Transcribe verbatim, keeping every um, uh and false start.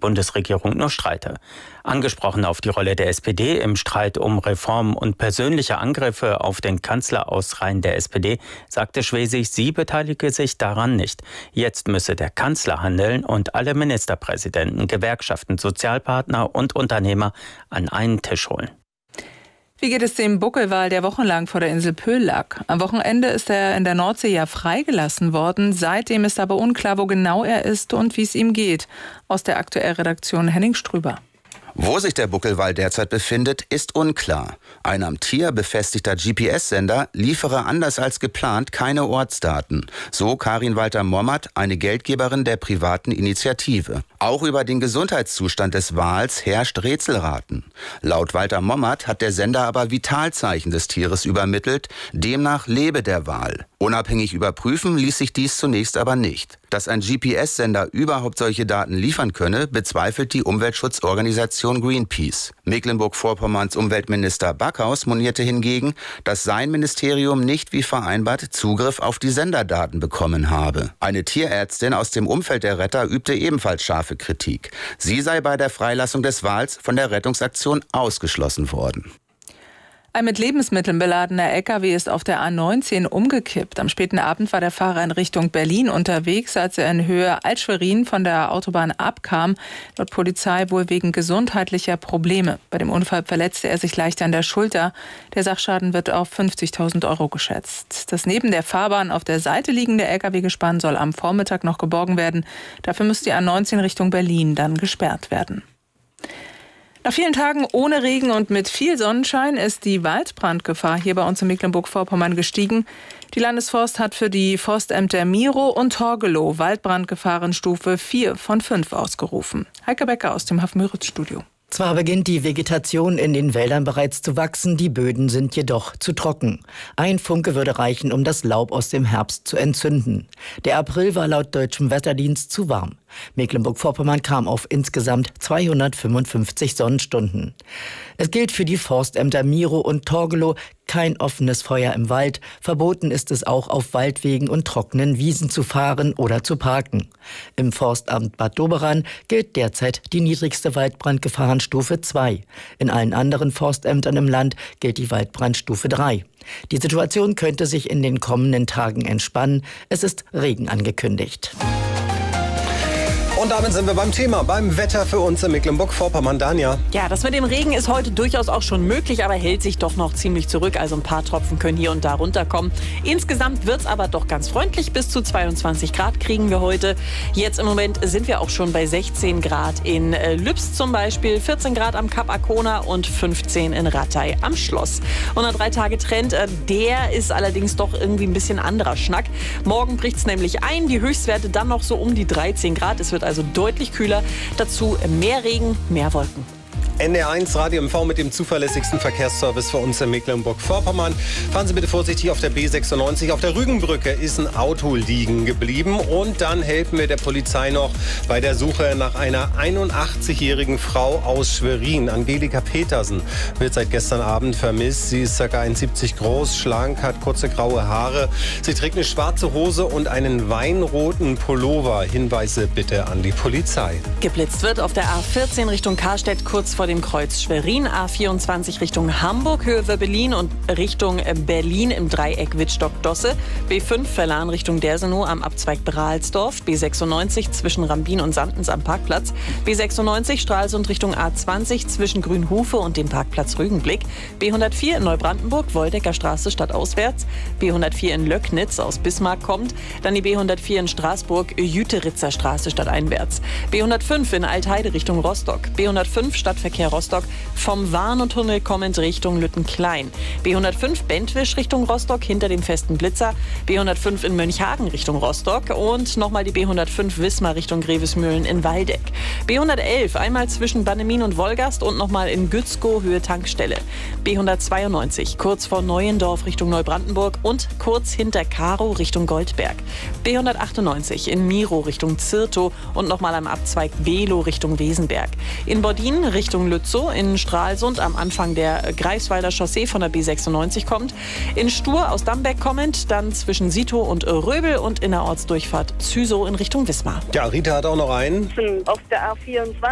Bundesregierung nur streite. Angesprochen auf die Rolle der S P D im Streit um Reformen und persönliche Angriffe auf den Kanzler aus Reihen der S P D, sagte Schwesig, sie beteilige sich daran nicht. Jetzt müsse der Kanzler handeln und alle Ministerpräsidenten, Gewerkschaften, Sozialpartner und Unternehmer an einen Tisch holen. Wie geht es dem Buckelwal, der wochenlang vor der Insel Pöhl lag? Am Wochenende ist er in der Nordsee ja freigelassen worden. Seitdem ist aber unklar, wo genau er ist und wie es ihm geht. Aus der Aktuell Redaktion Henning Strüber. Wo sich der Buckelwal derzeit befindet, ist unklar. Ein am Tier befestigter G P S-Sender liefere anders als geplant keine Ortsdaten. So Karin Walter-Mommert, eine Geldgeberin der privaten Initiative. Auch über den Gesundheitszustand des Wals herrscht Rätselraten. Laut Walter-Mommert hat der Sender aber Vitalzeichen des Tieres übermittelt. Demnach lebe der Wal. Unabhängig überprüfen ließ sich dies zunächst aber nicht. Dass ein G P S-Sender überhaupt solche Daten liefern könne, bezweifelt die Umweltschutzorganisation Greenpeace. Mecklenburg-Vorpommerns Umweltminister Backhaus monierte hingegen, dass sein Ministerium nicht wie vereinbart Zugriff auf die Senderdaten bekommen habe. Eine Tierärztin aus dem Umfeld der Retter übte ebenfalls scharfe Kritik. Sie sei bei der Freilassung des Wals von der Rettungsaktion ausgeschlossen worden. Ein mit Lebensmitteln beladener L K W ist auf der A neunzehn umgekippt. Am späten Abend war der Fahrer in Richtung Berlin unterwegs, als er in Höhe Alt-Schwerin von der Autobahn abkam. Laut Polizei wohl wegen gesundheitlicher Probleme. Bei dem Unfall verletzte er sich leicht an der Schulter. Der Sachschaden wird auf fünfzigtausend Euro geschätzt. Das neben der Fahrbahn auf der Seite liegende L K W-Gespann soll am Vormittag noch geborgen werden. Dafür muss die A neunzehn Richtung Berlin dann gesperrt werden. Nach vielen Tagen ohne Regen und mit viel Sonnenschein ist die Waldbrandgefahr hier bei uns in Mecklenburg-Vorpommern gestiegen. Die Landesforst hat für die Forstämter Miro und Torgelow Waldbrandgefahrenstufe vier von fünf ausgerufen. Heike Becker aus dem Hafenmüritz-Studio. Zwar beginnt die Vegetation in den Wäldern bereits zu wachsen, die Böden sind jedoch zu trocken. Ein Funke würde reichen, um das Laub aus dem Herbst zu entzünden. Der April war laut deutschem Wetterdienst zu warm. Mecklenburg-Vorpommern kam auf insgesamt zweihundertfünfundfünfzig Sonnenstunden. Es gilt für die Forstämter Miro und Torgelow kein offenes Feuer im Wald. Verboten ist es auch, auf Waldwegen und trockenen Wiesen zu fahren oder zu parken. Im Forstamt Bad Doberan gilt derzeit die niedrigste Waldbrandgefahrenstufe zwei. In allen anderen Forstämtern im Land gilt die Waldbrandstufe drei. Die Situation könnte sich in den kommenden Tagen entspannen. Es ist Regen angekündigt. Und damit sind wir beim Thema, beim Wetter für uns in Mecklenburg-Vorpommern. Danja. Ja, das mit dem Regen ist heute durchaus auch schon möglich, aber hält sich doch noch ziemlich zurück. Also ein paar Tropfen können hier und da runterkommen. Insgesamt wird es aber doch ganz freundlich. Bis zu zweiundzwanzig Grad kriegen wir heute. Jetzt im Moment sind wir auch schon bei sechzehn Grad in äh, Lübs zum Beispiel, vierzehn Grad am Kap Arkona und fünfzehn in Rattay am Schloss. Und ein drei Tage Trend, äh, der ist allerdings doch irgendwie ein bisschen anderer Schnack. Morgen bricht es nämlich ein, die Höchstwerte dann noch so um die dreizehn Grad. Es wird also deutlich kühler. Dazu mehr Regen, mehr Wolken. N D R eins Radio M V mit dem zuverlässigsten Verkehrsservice für uns in Mecklenburg-Vorpommern. Fahren Sie bitte vorsichtig auf der B sechsundneunzig. Auf der Rügenbrücke ist ein Auto liegen geblieben. Und dann helfen wir der Polizei noch bei der Suche nach einer einundachtzigjährigen Frau aus Schwerin. Angelika Petersen wird seit gestern Abend vermisst. Sie ist ca. eins Komma siebzig groß, schlank, hat kurze graue Haare. Sie trägt eine schwarze Hose und einen weinroten Pullover. Hinweise bitte an die Polizei. Geblitzt wird auf der A vierzehn Richtung Karstedt kurz vor dem Kreuz Schwerin, A vierundzwanzig Richtung Hamburg, Höhe Berlin und Richtung Berlin im Dreieck Wittstock-Dosse, B fünf Verlan Richtung Dersenow am Abzweig Brahlsdorf, B sechsundneunzig zwischen Rambin und Sandens am Parkplatz, B sechsundneunzig Stralsund Richtung A zwanzig zwischen Grünhufe und dem Parkplatz Rügenblick, B hundertvier in Neubrandenburg, Woldecker Straße stadtauswärts, B hundertvier in Löcknitz aus Bismarck kommt, dann die B hundertvier in Straßburg, Jüteritzer Straße stadteinwärts, B hundertfünf in Altheide Richtung Rostock, B hundertfünf Stadtverkehr Rostock vom Warnow-Tunnel kommend Richtung Lüttenklein. B hundertfünf Bentwisch Richtung Rostock hinter dem festen Blitzer. B hundertfünf in Mönchhagen Richtung Rostock und nochmal die B hundertfünf Wismar Richtung Grevesmühlen in Waldeck. B hundertelf einmal zwischen Bannemin und Wolgast und nochmal in Gützkow Höhe Tankstelle. B hundertzweiundneunzig kurz vor Neuendorf Richtung Neubrandenburg und kurz hinter Karow Richtung Goldberg. B hundertachtundneunzig in Miro Richtung Zirtow und nochmal am Abzweig Below Richtung Wesenberg. In Bordin Richtung Lützow, in Stralsund am Anfang der Greifswalder Chaussee von der B sechsundneunzig kommt, in Stur aus Dambeck kommend, dann zwischen Sitow und Röbel und in der Ortsdurchfahrt Züsow in Richtung Wismar. Ja, Rita hat auch noch einen. Auf der A vierundzwanzig